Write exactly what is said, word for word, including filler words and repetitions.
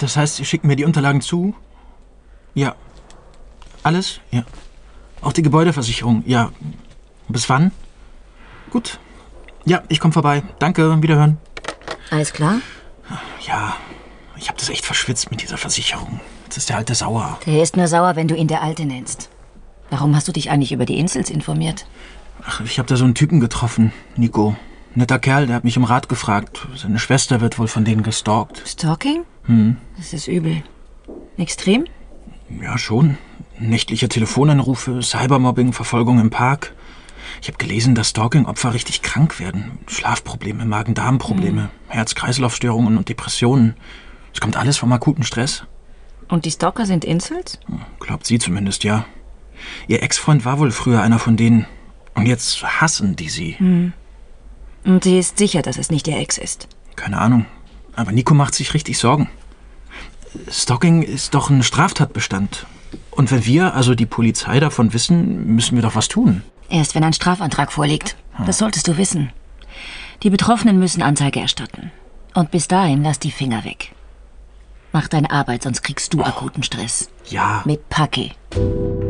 Das heißt, Sie schicken mir die Unterlagen zu? Ja. Alles? Ja. Auch die Gebäudeversicherung? Ja. Bis wann? Gut. Ja, ich komme vorbei. Danke, wiederhören. Alles klar? Ja, ich habe das echt verschwitzt mit dieser Versicherung. Jetzt ist der Alte sauer. Der ist nur sauer, wenn du ihn der Alte nennst. Warum hast du dich eigentlich über die Insels informiert? Ach, ich habe da so einen Typen getroffen, Nico. Netter Kerl, der hat mich um Rat gefragt. Seine Schwester wird wohl von denen gestalkt. Stalking? Hm. Das ist übel. Extrem? Ja, schon. Nächtliche Telefonanrufe, Cybermobbing, Verfolgung im Park. Ich habe gelesen, dass Stalking-Opfer richtig krank werden. Schlafprobleme, Magen-Darm-Probleme, hm. Herz-Kreislauf-Störungen und Depressionen. Es kommt alles vom akuten Stress. Und die Stalker sind Incels? Glaubt sie zumindest, ja. Ihr Ex-Freund war wohl früher einer von denen. Und jetzt hassen die sie. Hm. Und sie ist sicher, dass es nicht ihr Ex ist? Keine Ahnung. Aber Nico macht sich richtig Sorgen. Stalking ist doch ein Straftatbestand. Und wenn wir, also die Polizei, davon wissen, müssen wir doch was tun. Erst wenn ein Strafantrag vorliegt. Hm. Das solltest du wissen. Die Betroffenen müssen Anzeige erstatten. Und bis dahin lass die Finger weg. Mach deine Arbeit, sonst kriegst du akuten Stress. Ja. Mit Paki.